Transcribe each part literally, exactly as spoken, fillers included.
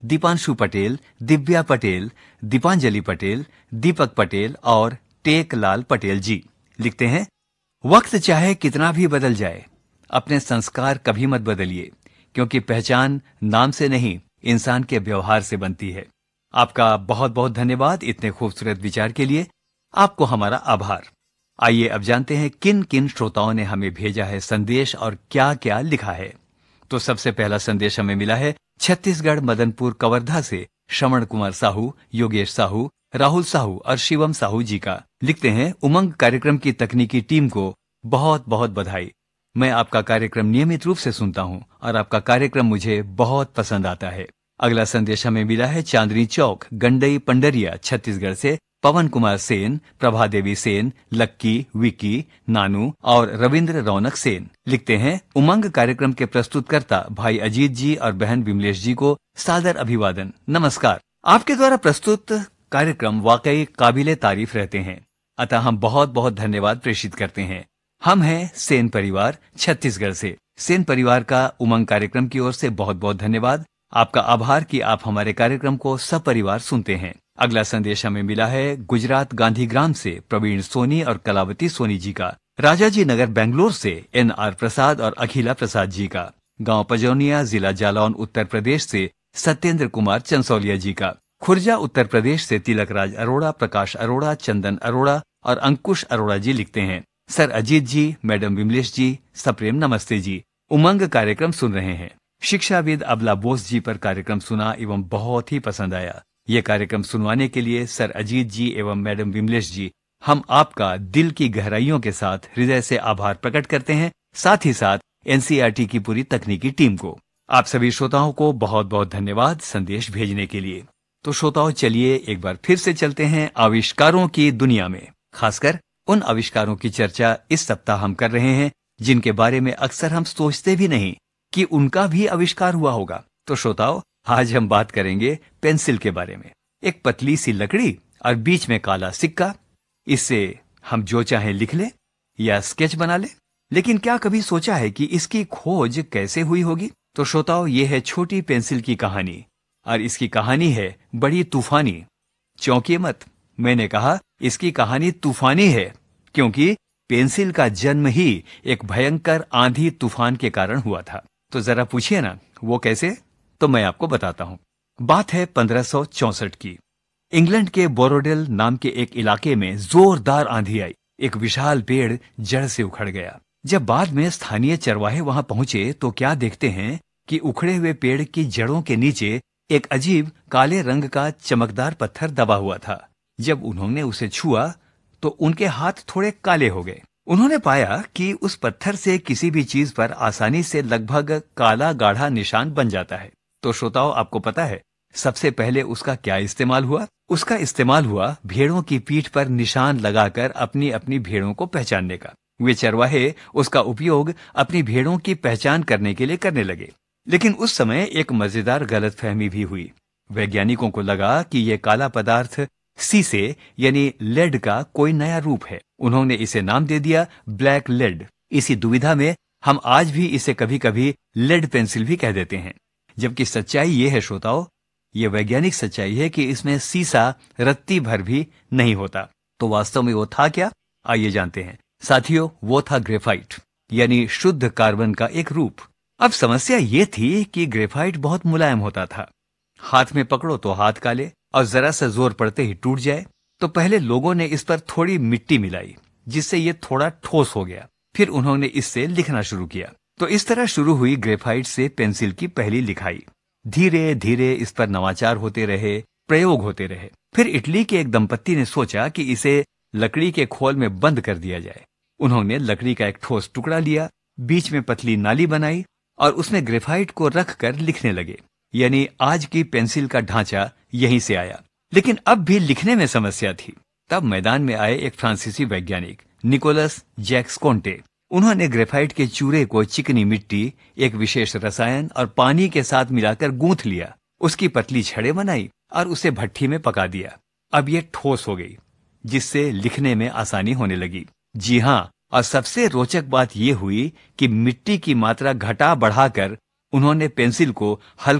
दीपांशु पटेल, दिव्या पटेल, दीपांजलि पटेल, दीपक पटेल और टेकलाल पटेल जी लिखते हैं, वक्त चाहे कितना भी बदल जाए, अपने संस्कार कभी मत बदलिए, क्योंकि पहचान नाम से नहीं इंसान के व्यवहार से बनती है। आपका बहुत बहुत धन्यवाद इतने खूबसूरत विचार के लिए। आपको हमारा आभार। आइए अब जानते हैं किन किन श्रोताओं ने हमें भेजा है संदेश और क्या क्या लिखा है। तो सबसे पहला संदेश हमें मिला है छत्तीसगढ़ मदनपुर कवर्धा से श्रवण कुमार साहू, योगेश साहू, राहुल साहू और शिवम साहू जी का। लिखते हैं, उमंग कार्यक्रम की तकनीकी टीम को बहुत बहुत बधाई। मैं आपका कार्यक्रम नियमित रूप से सुनता हूं और आपका कार्यक्रम मुझे बहुत पसंद आता है। अगला संदेश हमें मिला है चांदनी चौक, गंडई, पंडरिया, छत्तीसगढ़ से पवन कुमार सेन, प्रभा देवी सेन, लक्की, विकी, नानू और रविंद्र रौनक सेन। लिखते हैं, उमंग कार्यक्रम के प्रस्तुतकर्ता भाई अजीत जी और बहन विमलेश जी को सादर अभिवादन। नमस्कार। आपके द्वारा प्रस्तुत कार्यक्रम वाकई काबिले तारीफ रहते हैं, अतः हम बहुत बहुत धन्यवाद प्रेषित करते हैं। हम हैं सेन परिवार छत्तीसगढ़ से। सेन परिवार का उमंग कार्यक्रम की ओर से बहुत बहुत धन्यवाद। आपका आभार कि आप हमारे कार्यक्रम को सपरिवार सुनते हैं। अगला संदेश हमें मिला है गुजरात गांधीग्राम से प्रवीण सोनी और कलावती सोनी जी का। राजाजी नगर बेंगलोर से एन आर प्रसाद और अखिला प्रसाद जी का। गांव पजौनिया, जिला जालौन, उत्तर प्रदेश से सत्येंद्र कुमार चंसौलिया जी का। खुर्जा उत्तर प्रदेश से तिलक राज अरोड़ा, प्रकाश अरोड़ा, चंदन अरोड़ा और अंकुश अरोड़ा जी लिखते हैं, सर अजीत जी, मैडम विमलेश जी, सप्रेम नमस्ते जी। उमंग कार्यक्रम सुन रहे हैं। शिक्षाविद अबला बोस जी पर कार्यक्रम सुना एवं बहुत ही पसंद आया। ये कार्यक्रम सुनवाने के लिए सर अजीत जी एवं मैडम विमलेश जी, हम आपका दिल की गहराइयों के साथ हृदय से आभार प्रकट करते हैं, साथ ही साथ एनसीईआरटी की पूरी तकनीकी टीम को। आप सभी श्रोताओं को बहुत बहुत धन्यवाद संदेश भेजने के लिए। तो श्रोताओं, चलिए एक बार फिर से चलते हैं आविष्कारों की दुनिया में। खासकर उन आविष्कारों की चर्चा इस सप्ताह हम कर रहे हैं जिनके बारे में अक्सर हम सोचते भी नहीं कि उनका भी आविष्कार हुआ होगा। तो श्रोताओं, आज हम बात करेंगे पेंसिल के बारे में। एक पतली सी लकड़ी और बीच में काला सिक्का, इससे हम जो चाहे लिख ले या स्केच बना ले। लेकिन क्या कभी सोचा है कि इसकी खोज कैसे हुई होगी? तो श्रोताओं, ये है छोटी पेंसिल की कहानी और इसकी कहानी है बड़ी तूफानी। चौंकिए मत, मैंने कहा इसकी कहानी तूफानी है, क्योंकि पेंसिल का जन्म ही एक भयंकर आंधी तूफान के कारण हुआ था। तो जरा पूछिए ना, वो कैसे? तो मैं आपको बताता हूँ। बात है पंद्रह सौ चौसठ की। इंग्लैंड के बोरोडेल नाम के एक इलाके में जोरदार आंधी आई। एक विशाल पेड़ जड़ से उखड़ गया। जब बाद में स्थानीय चरवाहे वहां पहुंचे तो क्या देखते हैं कि उखड़े हुए पेड़ की जड़ों के नीचे एक अजीब काले रंग का चमकदार पत्थर दबा हुआ था। जब उन्होंने उसे छुआ तो उनके हाथ थोड़े काले हो गए। उन्होंने पाया कि उस पत्थर से किसी भी चीज पर आसानी से लगभग काला गाढ़ा निशान बन जाता है। तो श्रोताओं, आपको पता है सबसे पहले उसका क्या इस्तेमाल हुआ? उसका इस्तेमाल हुआ भेड़ों की पीठ पर निशान लगाकर अपनी अपनी भेड़ों को पहचानने का। वे चरवाहे उसका उपयोग अपनी भेड़ों की पहचान करने के लिए करने लगे। लेकिन उस समय एक मजेदार गलतफहमी भी हुई। वैज्ञानिकों को लगा कि यह काला पदार्थ सीसे यानी लेड का कोई नया रूप है। उन्होंने इसे नाम दे दिया ब्लैक लेड। इसी दुविधा में हम आज भी इसे कभी कभी लेड पेंसिल भी कह देते हैं, जबकि सच्चाई ये है श्रोताओं, ये वैज्ञानिक सच्चाई है कि इसमें सीसा रत्ती भर भी नहीं होता। तो वास्तव में वो था क्या? आइए जानते हैं। साथियों, वो था ग्रेफाइट, यानी शुद्ध कार्बन का एक रूप। अब समस्या ये थी कि ग्रेफाइट बहुत मुलायम होता था। हाथ में पकड़ो तो हाथ काले और जरा सा जोर पड़ते ही टूट जाए। तो पहले लोगों ने इस पर थोड़ी मिट्टी मिलाई, जिससे ये थोड़ा ठोस हो गया। फिर उन्होंने इससे लिखना शुरू किया। तो इस तरह शुरू हुई ग्रेफाइट से पेंसिल की पहली लिखाई। धीरे धीरे इस पर नवाचार होते रहे, प्रयोग होते रहे। फिर इटली के एक दंपत्ति ने सोचा कि इसे लकड़ी के खोल में बंद कर दिया जाए। उन्होंने लकड़ी का एक ठोस टुकड़ा लिया, बीच में पतली नाली बनाई और उसमें ग्रेफाइट को रख कर लिखने लगे। यानी आज की पेंसिल का ढांचा यहीं से आया। लेकिन अब भी लिखने में समस्या थी। तब मैदान में आए एक फ्रांसीसी वैज्ञानिक निकोलस जैक्स कोंटे। उन्होंने ग्रेफाइट के चूरे को चिकनी मिट्टी, एक विशेष रसायन और पानी के साथ मिलाकर गूंथ लिया। उसकी पतली छड़ें बनाई और उसे भट्ठी में पका दिया। अब ये ठोस हो गई, जिससे लिखने में आसानी होने लगी। जी हाँ, और सबसे रोचक बात यह हुई कि मिट्टी की मात्रा घटा बढ़ाकर उन्होंने पेंसिल को हल्का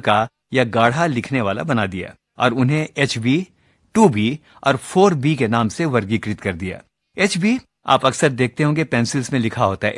या गाढ़ा लिखने वाला बना दिया और उन्हें एच बी, टू बी और फोर बी के नाम से वर्गीकृत कर दिया। एच बी आप अक्सर देखते होंगे पेंसिल्स में लिखा होता है